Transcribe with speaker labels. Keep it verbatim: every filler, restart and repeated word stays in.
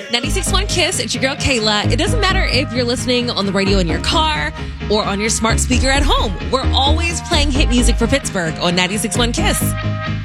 Speaker 1: ninety-six point one Kiss, it's your girl Kayla. It doesn't matter if you're listening on the radio in your car or on your smart speaker at home. We're always playing hit music for Pittsburgh on ninety-six point one Kiss.